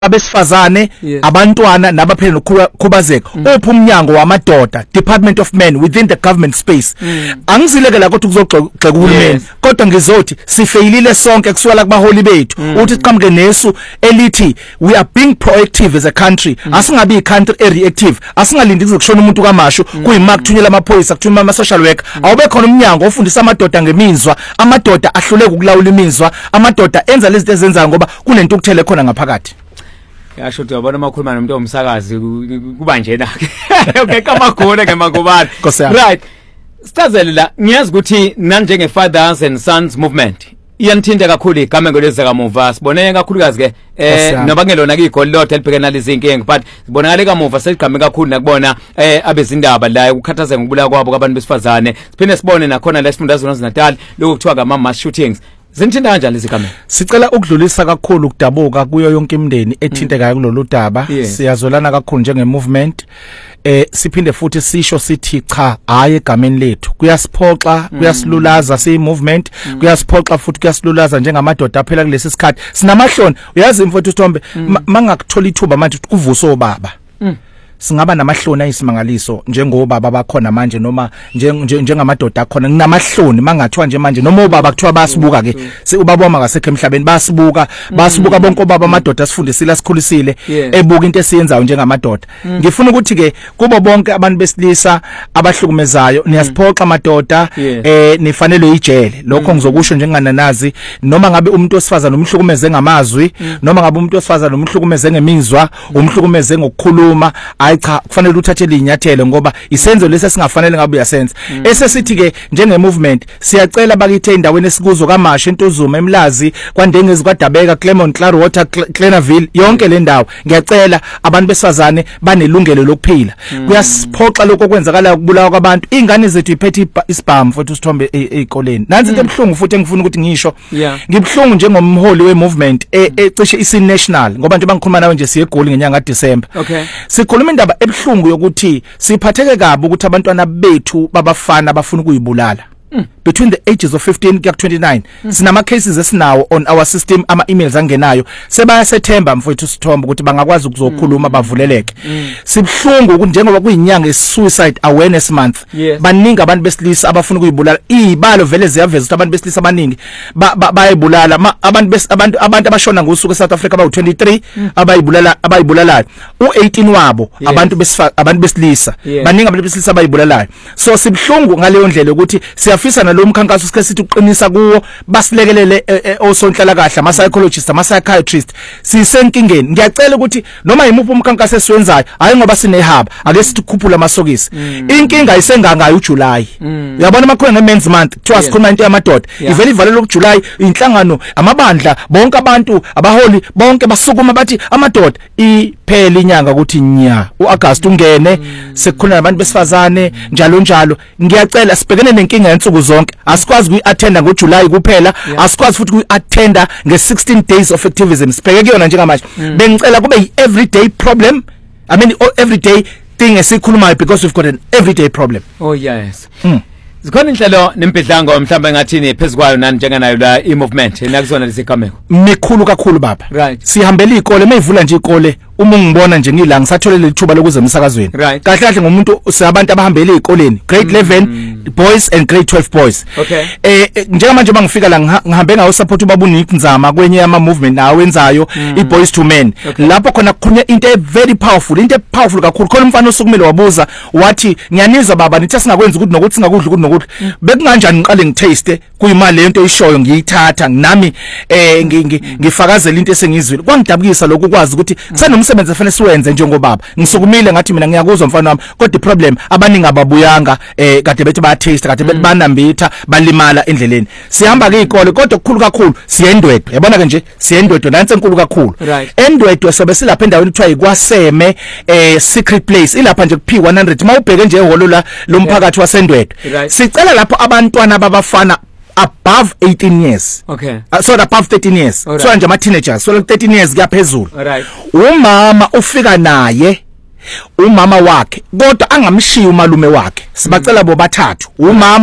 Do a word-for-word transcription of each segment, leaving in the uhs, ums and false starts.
abesifazane abantwana nabaphila nokukhubazeka uphi umnyango wamadoda Department of Men within the government space angizilekela kodwa kuzogxeka uhulumeni kodwa ngizothi sifeyilile sonke kuswela kubaholi bethu uthi siqhamuke nesu elithi we are being proactive as a country asingabi i country reactive asingalindi kuzokushona umuntu kamasho kuyima kuthunyela amaphoyisa kuthunyela ama social worker awube khona umnyango ofundisa amadoda ngemizwa amadoda ahluleka ukulawula imizwa amadoda enza lezi zinto ezenzayo ngoba kunento ukuthele khona ngaphakathi. Yasho ukuthi yabona makhuluma nomuntu omsakazi kuba njena ke okay kamagone ke makubani right sitazele la ngiyazi ukuthi nanje nge fathers and sons movement iyanithinta kakhulu igama ngoleza kamuva siboneke kakhulukazi ke eh noba ngelona ke igoli lodwa elibhekena lezi inkinga but sibonakala kamuva seligame kakhulu nakubona eh abezindaba la ukukhathaza ngokubula kwabo kwabantu besifazane siphinde sibone nakhona la esifundazweni waZinatal lokuthiwa ngama mass shootings. Zinithinta kanjani lezi kamera? Sicela ukudlulisa kakhulu ukudabuka kuyo yonke imindeni ethintekayo kulolu daba. Siyazolana kakhulu njenge movement. Eh siphinde futhi sisho sithi cha hayi egameni lethu. Kuyasiphoxa, kuyasilulaza si movement, kuyasiphoxa futhi kuyasilulaza njengamadoda aphela kulesi sikhathi. Sinamahloni, uyazi mfowethu Sithombe, mangakuthola ithuba manje kuvuso obaba. Singaba namahloni ayisimangaliso njengobaba bakhona manje noma njengamadoda akhona nginamahloni mangathiwa nje manje noma obaba kuthiwa basibuka ke ubaba wama kasekho emhlabeni basibuka basibuka bonke obaba amadoda asifundisile asikhulisile ebuka into esiyenzayo njengamadoda. Ngifuna ukuthi ke kubo bonke abantu besilisa abahlukumezayo niyasiphoxa amadoda eh nifanele ijele lokho ngizokusho njengananazi noma ngabe umuntu osifazana umhlukumeze ngamazwi noma ngabe umuntu osifazana umhlukumeze ngemizwa umhlukumeze ngokukhuluma cha kufanele uthathe linyathelo ngoba isenzo lesi singafanele ngabe uyasenza esesithi ke njenge movement siyacela bakithe endaweni esikuzo kaMasha eNtuzuma eMlazi kwaNdengezi kwaDabeka Clermont Clearwater Clearville yonke le ndawo ngiyacela abantu besifazane banelungelo lokuphila kuyasiphoxa lokho kwenzakala ukubulawa kwabantu ingane zethu iphethe isibhamu futhi Sithombe ezikoleni nansi into ebhlungu futhi engifuna ukuthi ngisho ngibhlungu njengomholi we movement ecishe isi national ngoba nje bangikhuluma nawe nje siyegoli ngenyanga kaDisemba sikhuluma indaba ebhlungu yokuthi siphatheke kabi ukuthi abantwana bethu babafana bafuna ukuyibulala mm. between the ages of fifteen kuya twenty-nine mm. sinama cases esinawo on our system ama emails angenayo sebayasethemba mfowethu Sithombe ukuthi bangakwazi ukuzokhuluma mm. bavuleleke mm. sibhlungu ukuthi njengoba kuyinyanga ye-suicide awareness month yes. baningi abantu besilisa abafuna ukuyibulala izibalo vele ziyaveza ukuthi abantu besilisa abaningi bayibulala ba, abantu abantu abantu abashona ngosuku eSouth Africa ba twenty-three mm. abayibulala abayibulalayo u eighteen wabo yes. abantu besifa abantu besilisa yes. baningi abantu besilisa abayibulalayo so sibhlungu ngaleyo ndlela ukuthi siyafisa lo mkhankaso sike sithi uqinisa kuwo basilekelele osonhlala kahle ama psychologist ama psychiatrist sisenkingeni ngiyacela ukuthi noma yimuphi umkhankaso esiwenzayo hayi ngoba sinehaba ake sithi ukhuphula amasokisi inkinga isengangayo uJuly uyabona makhona ngemen's month kuthiwa sikhuluma into yamadoda ivele ivalele ukuJuly inhlangano amabandla bonke abantu abaholi bonke basukuma bathi amadoda iphela inyanga ukuthi nya uAugust ungene sekukhuluma nabantu besifazane njalo njalo ngiyacela sibhekene nenkinga yensuku zonke asikwazi ukuattenda ngoJuly kuphela asikwazi futhi ukuattenda nge-sixteen days of activism sibheke kuyona njengamanje bengicela kube yi-everyday problem I mean everyday thing esikhulumayo because we've got an everyday problem. Oh yes mm. Zikhona inhlelo nempidlango mhlawumbe ngathini phezukwayo nani njenganayo la i-movement enakuzona lesigameko mikhulu kakhulu baba right. Sihambela izikole mayivula nje izikole uma ngibona nje ngila ngisatholele ithuba lokuze emsakazweni right. Kahle kahle ngomuntu sabantu abahambele izikoleni grade mm. eleven boys and grade twelve boys okay. eh njengamanje mangifika la ngihambe ngawo support ubaba uNick Nzama kwenye yama movement nawo wenzayo mm. i-boys to men okay. Lapho khona kukhulunywa into very powerful into powerful kakhulu khona umfana osukumile wabuza wathi ngiyanizwa baba nithi singakwenza ukuthi nokuthi singakudla ukuthi nokuthi mm. bekunganjani ngiqale ngitaste kuyimali lento ishoyo ngiyithatha nami eh ngifakazela into esengizwile kwangidabukisa lokho ukwazi ukuthi kusenomsebenzi efanele siwenze njengobaba ngisukumile ngathi mina ngiyakuzwa mfana wami kodwa iproblem abaningi ababuyanga eh kade bethi taste kade bethi banambitha balimala endleleni sihamba ke izikole kodwa okukhulu kakhulu siyendwedwe yabona ke nje siyendwedwe nansi enkulu kakhulu endwedwe sobe silapha endaweni kuthiwa ikwaseme eh secret place ilapha nje kuphi one hundred mawubheke nje eholo la lomphakathi wasendwedwe sicela lapho abantwana babafana above eighteen years okay uh, so above thirteen years right. So nje ama teenagers so thirteen years kuyaphezulu right. Umama ufika naye umama wakhe kodwa angamshiya umalume wakhe sibacela bo bathathu umama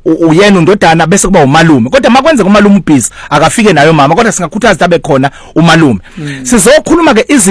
uyena undodana bese kuba umalume kodwa makwenze umalume ubhizi akafike nayo mama kodwa singakhuthaza abe khona umalume sizokhuluma ke